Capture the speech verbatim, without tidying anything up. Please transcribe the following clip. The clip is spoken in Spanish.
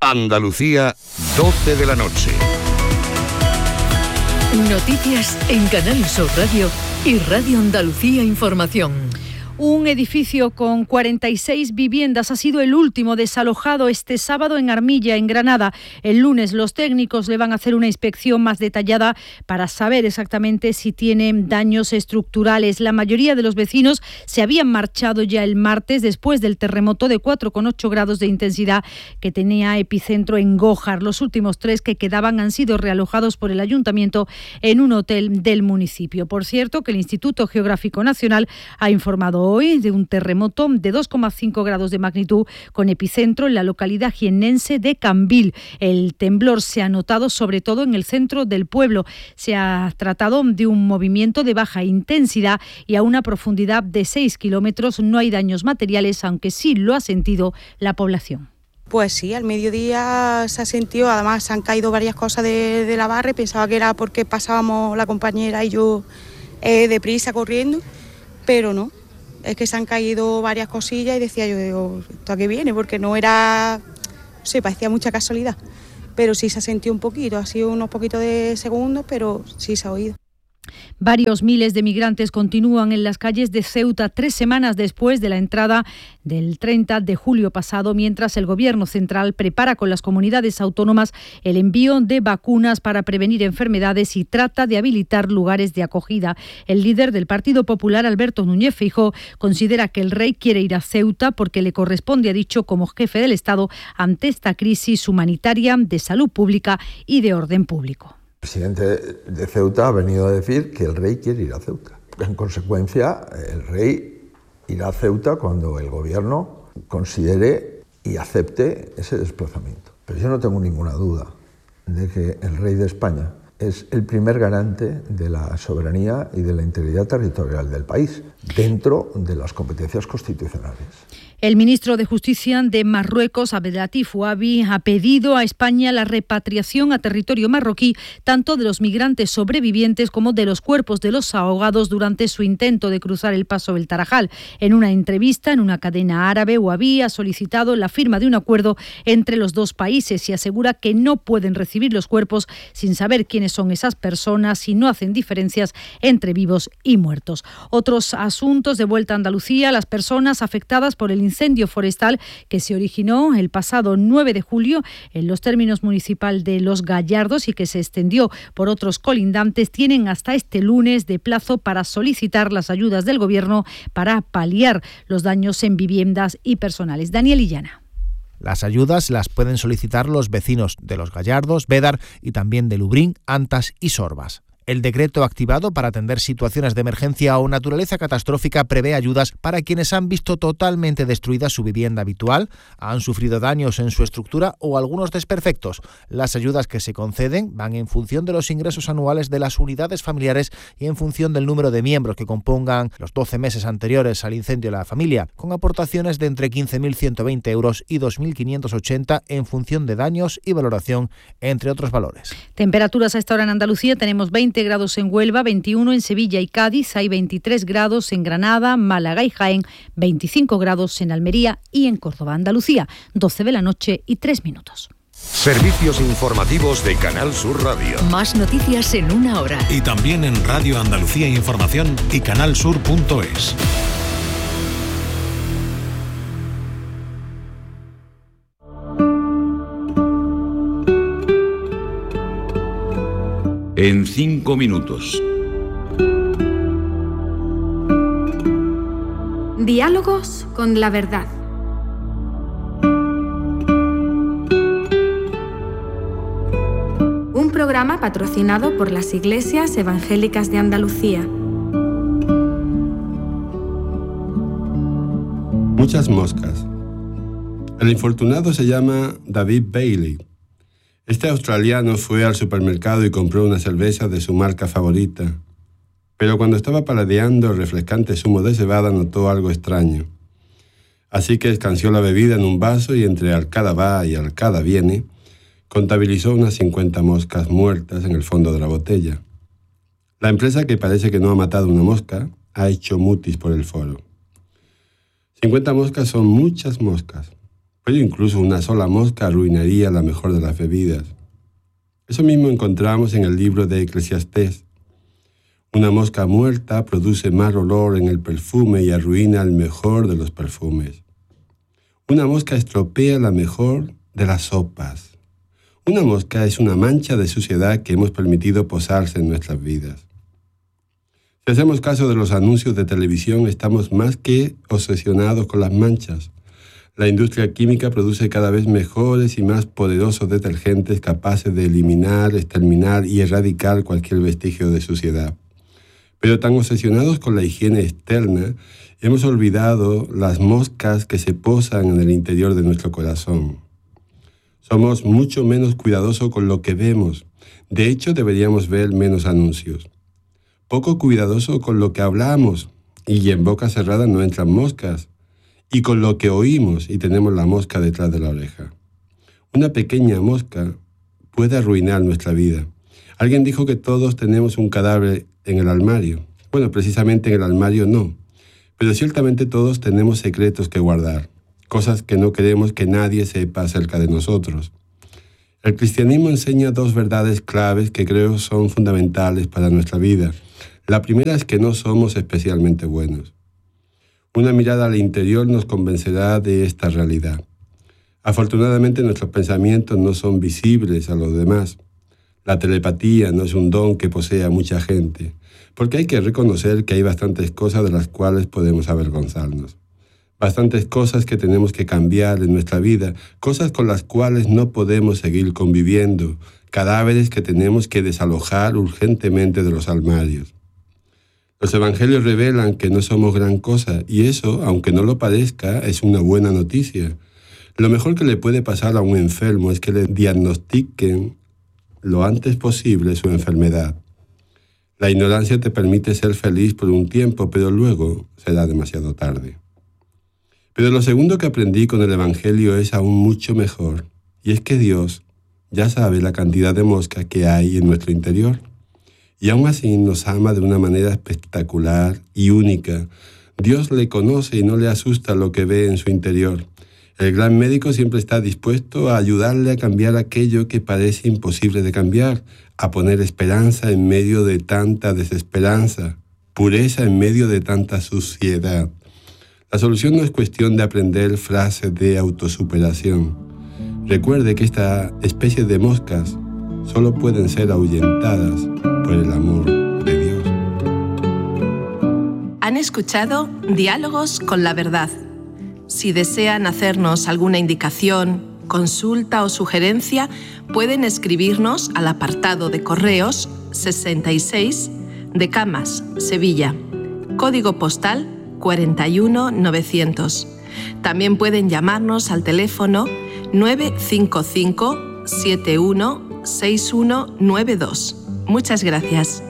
Andalucía, doce de la noche. Noticias en Canal Sur Radio y Radio Andalucía Información. Un edificio con cuarenta y seis viviendas ha sido el último desalojado este sábado en Armilla, en Granada. El lunes los técnicos le van a hacer una inspección más detallada para saber exactamente si tienen daños estructurales. La mayoría de los vecinos se habían marchado ya el martes después del terremoto de cuatro coma ocho grados de intensidad que tenía epicentro en Gójar. Los últimos tres que quedaban han sido realojados por el ayuntamiento en un hotel del municipio. Por cierto, que el Instituto Geográfico Nacional ha informado hoy de un terremoto de dos coma cinco grados de magnitud con epicentro en la localidad jiennense de Cambil. El temblor se ha notado sobre todo en el centro del pueblo. Se ha tratado de un movimiento de baja intensidad y a una profundidad de seis kilómetros. No hay daños materiales, aunque sí lo ha sentido la población. Pues sí, al mediodía se ha sentido, además se han caído varias cosas de, de la barra. Pensaba que era porque pasábamos la compañera y yo eh, deprisa corriendo, pero no. Es que se han caído varias cosillas y decía yo, digo, ¿esto a qué viene? Porque no era, no sé, parecía mucha casualidad. Pero sí se ha sentido un poquito, ha sido unos poquitos de segundos, pero sí se ha oído. Varios miles de migrantes continúan en las calles de Ceuta tres semanas después de la entrada del treinta de julio pasado, mientras el Gobierno central prepara con las comunidades autónomas el envío de vacunas para prevenir enfermedades y trata de habilitar lugares de acogida. El líder del Partido Popular, Alberto Núñez Feijóo, considera que el rey quiere ir a Ceuta porque le corresponde, ha dicho, como jefe del Estado ante esta crisis humanitaria, de salud pública y de orden público. El presidente de Ceuta ha venido a decir que el rey quiere ir a Ceuta. En consecuencia, el rey irá a Ceuta cuando el gobierno considere y acepte ese desplazamiento. Pero yo no tengo ninguna duda de que el rey de España es el primer garante de la soberanía y de la integridad territorial del país, dentro de las competencias constitucionales. El ministro de Justicia de Marruecos, Abdelatif Ouabi, ha pedido a España la repatriación a territorio marroquí tanto de los migrantes sobrevivientes como de los cuerpos de los ahogados durante su intento de cruzar el paso del Tarajal. En una entrevista en una cadena árabe, Ouabi ha solicitado la firma de un acuerdo entre los dos países y asegura que no pueden recibir los cuerpos sin saber quiénes son esas personas y no hacen diferencias entre vivos y muertos. Otros asuntos de vuelta a Andalucía: las personas afectadas por el incendio forestal que se originó el pasado nueve de julio en los términos municipal de Los Gallardos y que se extendió por otros colindantes, tienen hasta este lunes de plazo para solicitar las ayudas del Gobierno para paliar los daños en viviendas y personales. Daniel Illana. Las ayudas las pueden solicitar los vecinos de Los Gallardos, Bédar y también de Lubrín, Antas y Sorbas. El decreto activado para atender situaciones de emergencia o naturaleza catastrófica prevé ayudas para quienes han visto totalmente destruida su vivienda habitual, han sufrido daños en su estructura o algunos desperfectos. Las ayudas que se conceden van en función de los ingresos anuales de las unidades familiares y en función del número de miembros que compongan los doce meses anteriores al incendio de la familia, con aportaciones de entre quince mil ciento veinte euros y dos mil quinientos ochenta en función de daños y valoración, entre otros valores. Temperaturas a esta hora en Andalucía: tenemos veinte grados en Huelva, veintiuno en Sevilla y Cádiz, hay veintitrés grados en Granada, Málaga y Jaén, veinticinco grados en Almería y en Córdoba. Andalucía, doce de la noche y tres minutos. Servicios informativos de Canal Sur Radio. Más noticias en una hora. Y también en Radio Andalucía Información y canalsur punto es. En cinco minutos. Diálogos con la verdad. Un programa patrocinado por las Iglesias Evangélicas de Andalucía. Muchas moscas. El infortunado se llama David Bailey. Este australiano fue al supermercado y compró una cerveza de su marca favorita. Pero cuando estaba paladeando el refrescante zumo de cebada notó algo extraño. Así que escanció la bebida en un vaso y entre arcada va y arcada viene, contabilizó unas cincuenta moscas muertas en el fondo de la botella. La empresa, que parece que no ha matado una mosca, ha hecho mutis por el foro. cincuenta moscas son muchas moscas. pero incluso una sola mosca arruinaría la mejor de las bebidas. Eso mismo encontramos en el libro de Eclesiastés. Una mosca muerta produce mal olor en el perfume y arruina el mejor de los perfumes. Una mosca estropea la mejor de las sopas. Una mosca es una mancha de suciedad que hemos permitido posarse en nuestras vidas. Si hacemos caso de los anuncios de televisión, estamos más que obsesionados con las manchas. La industria química produce cada vez mejores y más poderosos detergentes capaces de eliminar, exterminar y erradicar cualquier vestigio de suciedad. Pero tan obsesionados con la higiene externa, hemos olvidado las moscas que se posan en el interior de nuestro corazón. Somos mucho menos cuidadosos con lo que vemos. De hecho, deberíamos ver menos anuncios. Poco cuidadosos con lo que hablamos, y en boca cerrada no entran moscas. Y con lo que oímos, y tenemos la mosca detrás de la oreja. Una pequeña mosca puede arruinar nuestra vida. Alguien dijo que todos tenemos un cadáver en el armario. Bueno, precisamente en el armario no. Pero ciertamente todos tenemos secretos que guardar, cosas que no queremos que nadie sepa acerca de nosotros. El cristianismo enseña dos verdades claves que creo son fundamentales para nuestra vida. La primera es que no somos especialmente buenos. Una mirada al interior nos convencerá de esta realidad. Afortunadamente nuestros pensamientos no son visibles a los demás. La telepatía no es un don que posea mucha gente, porque hay que reconocer que hay bastantes cosas de las cuales podemos avergonzarnos. Bastantes cosas que tenemos que cambiar en nuestra vida, cosas con las cuales no podemos seguir conviviendo, cadáveres que tenemos que desalojar urgentemente de los armarios. Los evangelios revelan que no somos gran cosa, y eso, aunque no lo parezca, es una buena noticia. Lo mejor que le puede pasar a un enfermo es que le diagnostiquen lo antes posible su enfermedad. La ignorancia te permite ser feliz por un tiempo, pero luego será demasiado tarde. Pero lo segundo que aprendí con el evangelio es aún mucho mejor, y es que Dios ya sabe la cantidad de moscas que hay en nuestro interior. Y aún así nos ama de una manera espectacular y única. Dios le conoce y no le asusta lo que ve en su interior. El gran médico siempre está dispuesto a ayudarle a cambiar aquello que parece imposible de cambiar, a poner esperanza en medio de tanta desesperanza, pureza en medio de tanta suciedad. La solución no es cuestión de aprender frases de autosuperación. Recuerde que esta especie de moscas solo pueden ser ahuyentadas por el amor de Dios. Han escuchado Diálogos con la Verdad. Si desean hacernos alguna indicación, consulta o sugerencia, pueden escribirnos al apartado de correos sesenta y seis de Camas, Sevilla, código postal cuarenta y uno novecientos. También pueden llamarnos al teléfono nueve cinco cinco siete uno seis uno nueve dos. Muchas gracias.